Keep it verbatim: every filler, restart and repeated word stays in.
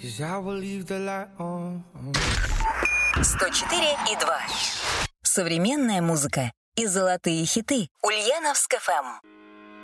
сто четыре и два. Современная музыка и золотые хиты. Ульяновск эф эм.